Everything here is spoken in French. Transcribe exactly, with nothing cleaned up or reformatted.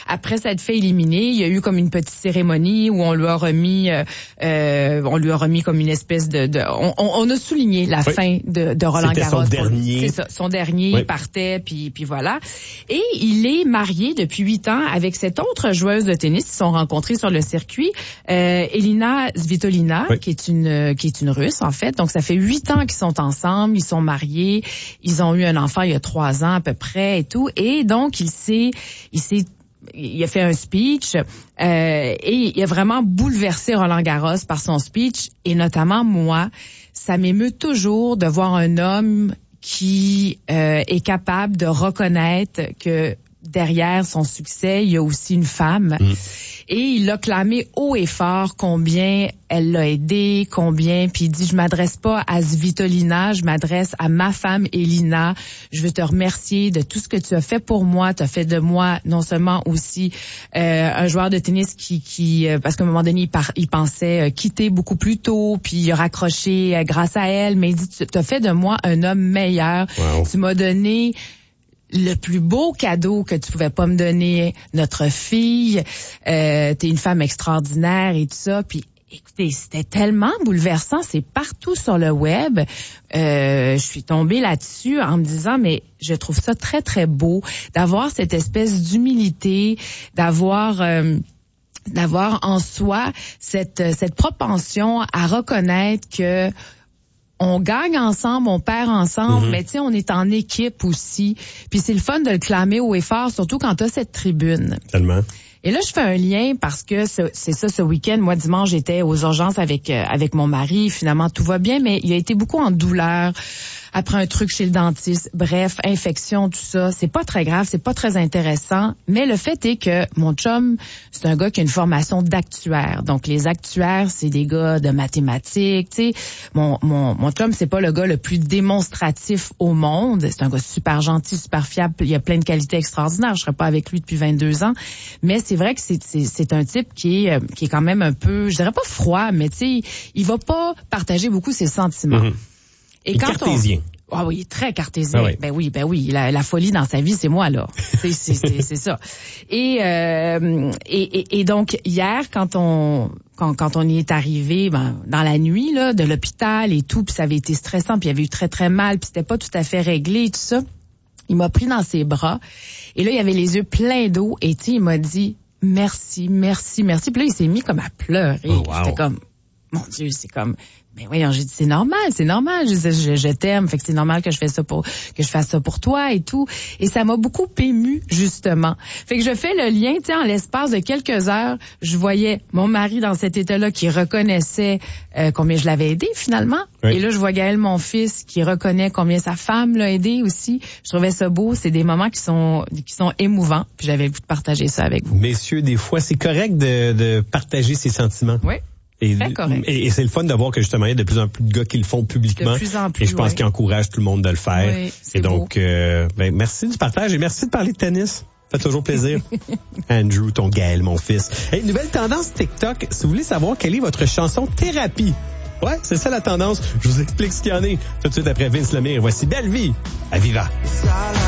après s'être fait éliminer, il y a eu comme une petite cérémonie où on lui a remis, euh, euh, on lui a remis comme une espèce de, de on, on a souligné la oui. fin de, de Roland C'était Garros. Son dernier. C'est ça, son dernier, oui. il partait, puis puis voilà. Et il est marié depuis huit ans avec cette autre joueuse de tennis. Ils se sont rencontrés sur le circuit, euh, Elina Svitolina, oui. qui est une qui est une Russe en fait. Donc ça fait huit ans qu'ils sont ensemble, ils sont mariés, ils ont eu un enfant il y a trois ans à peu près et tout. Et donc il s'est il s'est il a fait un speech euh, et il a vraiment bouleversé Roland Garros par son speech, et notamment moi, ça m'émeut toujours de voir un homme qui euh, est capable de reconnaître que derrière son succès, il y a aussi une femme. Mmh. Et il a clamé haut et fort combien elle l'a aidé, combien, puis il dit, je m'adresse pas à Svitolina, je m'adresse à ma femme Elina. Je veux te remercier de tout ce que tu as fait pour moi. Tu as fait de moi non seulement aussi euh, un joueur de tennis qui, qui euh, parce qu'à un moment donné, il, par, il pensait euh, quitter beaucoup plus tôt, puis il a raccroché euh, grâce à elle, mais il dit, tu as fait de moi un homme meilleur. Wow. Tu m'as donné le plus beau cadeau que tu pouvais pas me donner, notre fille. Euh, t'es une femme extraordinaire et tout ça. Puis, écoutez, c'était tellement bouleversant. C'est partout sur le web. Euh, je suis tombée là-dessus en me disant, mais je trouve ça très, très beau d'avoir cette espèce d'humilité, d'avoir... Euh, d'avoir en soi cette, cette propension à reconnaître que on gagne ensemble, on perd ensemble, mm-hmm. mais tu sais, on est en équipe aussi. Puis c'est le fun de le clamer haut et fort, surtout quand t'as cette tribune. Tellement. Et là, je fais un lien parce que ce, c'est ça, ce week-end, moi, dimanche, j'étais aux urgences avec euh, avec mon mari. Finalement, tout va bien, mais il a été beaucoup en douleur après un truc chez le dentiste. Bref, infection, tout ça. C'est pas très grave, c'est pas très intéressant. Mais le fait est que mon chum, c'est un gars qui a une formation d'actuaire. Donc, les actuaires, c'est des gars de mathématiques, tu sais. Mon, mon, mon chum, c'est pas le gars le plus démonstratif au monde. C'est un gars super gentil, super fiable. Il a plein de qualités extraordinaires. Je serais pas avec lui depuis vingt-deux ans. Mais c'est vrai que c'est, c'est, c'est un type qui est, qui est quand même un peu, je dirais pas froid, mais tu sais, il va pas partager beaucoup ses sentiments. Mm-hmm. Et il quand cartésien. On... Ah oui, très cartésien. Ah oui. Ben oui, ben oui. La, la folie dans sa vie, c'est moi là. c'est, c'est, c'est, c'est ça. Et, euh, et, et et donc hier, quand on quand, quand on y est arrivé, ben dans la nuit là, de l'hôpital et tout, puis ça avait été stressant, puis il avait eu très très mal, puis c'était pas tout à fait réglé et tout ça. Il m'a pris dans ses bras et là il avait les yeux pleins d'eau et tu sais, il m'a dit merci, merci, merci. Puis là il s'est mis comme à pleurer. Oh, wow. C'était comme mon Dieu, c'est comme mais voyons, j'ai dit c'est normal, c'est normal, je, je, je t'aime, fait que c'est normal que je fais ça pour que je fasse ça pour toi et tout. Et ça m'a beaucoup émue justement. Fait que je fais le lien, tu sais, en l'espace de quelques heures, je voyais mon mari dans cet état-là qui reconnaissait euh, combien je l'avais aidé finalement. Oui. Et là, je vois Gaël, mon fils, qui reconnaît combien sa femme l'a aidé aussi. Je trouvais ça beau. C'est des moments qui sont qui sont émouvants. Puis j'avais le goût de partager ça avec vous. Messieurs, des fois, c'est correct de, de partager ses sentiments. Oui. Et, et, et c'est le fun de voir que justement il y a de plus en plus de gars qui le font publiquement. De plus en plus, et je pense ouais. qu'ils encouragent tout le monde de le faire. Oui, et donc, euh, ben, merci du partage et merci de parler de tennis. Ça fait toujours plaisir. Andrew, ton Gaël, mon fils. Hey, nouvelle tendance TikTok. Si vous voulez savoir quelle est votre chanson thérapie, ouais, c'est ça la tendance. Je vous explique ce qu'il y en est tout de suite après Vince Lemire. Voici Belle Vie à Viva.